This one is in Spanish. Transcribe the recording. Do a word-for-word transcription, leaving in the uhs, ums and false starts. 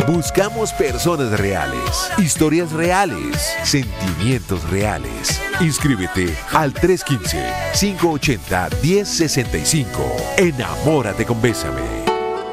Buscamos personas reales, historias reales, sentimientos reales. Inscríbete al tres uno cinco, cinco ocho cero, uno cero seis cinco. Enamórate con Bésame.